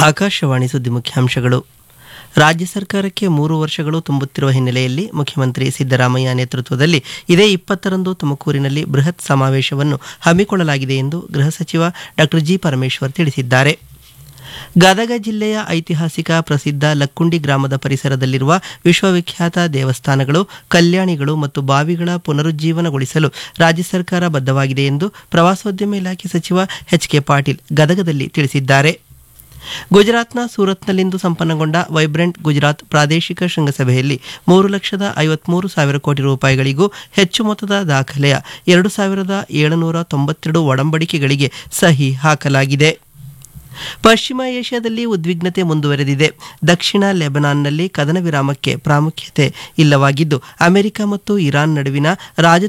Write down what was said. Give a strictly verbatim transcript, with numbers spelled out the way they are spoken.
ಆಕಾಶವಾಣಿ ಸುದ್ದಿ ಮುಖ್ಯಾಂಶಗಳು. ರಾಜ್ಯ ಸರ್ಕಾರಕ್ಕೆ ಮೂರು ವರ್ಷಗಳು ತುಂಬುತ್ತಿರುವ ಹಿನ್ನೆಲೆಯಲ್ಲಿ ಮುಖ್ಯಮಂತ್ರಿ ಸಿದ್ದರಾಮಯ್ಯ ನೇತೃತ್ವದಲ್ಲಿ ಇದೇ ಇಪ್ಪತ್ತರಂದು ತುಮಕೂರಿನಲ್ಲಿ ಬೃಹತ್ ಸಮಾವೇಶವನ್ನು ಹಮ್ಮಿಕೊಳ್ಳಲಾಗಿದೆ ಎಂದು ಗೃಹ ಸಚಿವ ಡಾ ಜಿ ಪರಮೇಶ್ವರ್ ತಿಳಿಸಿದ್ದಾರೆ. ಗದಗ ಜಿಲ್ಲೆಯ ಐತಿಹಾಸಿಕ ಪ್ರಸಿದ್ಧ ಲಕ್ಕುಂಡಿ ಗ್ರಾಮದ ಪರಿಸರದಲ್ಲಿರುವ ವಿಶ್ವವಿಖ್ಯಾತ ದೇವಸ್ಥಾನಗಳು, ಕಲ್ಯಾಣಿಗಳು ಮತ್ತು ಬಾವಿಗಳ ಪುನರುಜ್ಜೀವನಗೊಳಿಸಲು ರಾಜ್ಯ ಸರ್ಕಾರ ಬದ್ಧವಾಗಿದೆ ಎಂದು ಪ್ರವಾಸೋದ್ಯಮ ಇಲಾಖೆ ಸಚಿವ ಎಚ್ ಕೆ ಪಾಟೀಲ್ ಗದಗದಲ್ಲಿ ತಿಳಿಸಿದ್ದಾರೆ. ಗುಜರಾತ್ನ ಸೂರತ್ನಲ್ಲಿಂದು ಸಂಪನ್ನಗೊಂಡ ವೈಬ್ರೆಂಟ್ ಗುಜರಾತ್ ಪ್ರಾದೇಶಿಕ ಶೃಂಗಸಭೆಯಲ್ಲಿ ಮೂರು ಲಕ್ಷದ ಐವತ್ಮೂರು ಸಾವಿರ ಕೋಟಿ ರೂಪಾಯಿಗಳಿಗೂ ಹೆಚ್ಚು ಮೊತ್ತದ ದಾಖಲೆಯ ಎರಡು ಸಾವಿರದ ಏಳುನೂರ ತೊಂಬತ್ತೆರಡು ಒಡಂಬಡಿಕೆಗಳಿಗೆ ಸಹಿ ಹಾಕಲಾಗಿದೆ. ಪಶ್ಚಿಮ ಏಷ್ಯಾದಲ್ಲಿ ಉದ್ವಿಗ್ನತೆ ಮುಂದುವರೆದಿದೆ. ದಕ್ಷಿಣ ಲೆಬನಾನ್ನಲ್ಲಿ ಕದನ ವಿರಾಮಕ್ಕೆ ಪ್ರಾಮುಖ್ಯತೆ ಇಲ್ಲವಾಗಿದ್ದು, ಅಮೆರಿಕ ಮತ್ತು ಇರಾನ್ ನಡುವಿನ ರಾಜ